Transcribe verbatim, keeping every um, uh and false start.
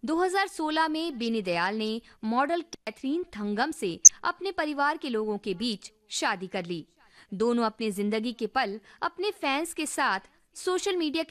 दो हज़ार सोलह में बेनी दयाल ने मॉडल कैथरीन थंगम से अपने परिवार के लोगों के बीच शादी कर ली। दोनों अपनी जिंदगी के पल अपने फैंस के साथ सोशल मीडिया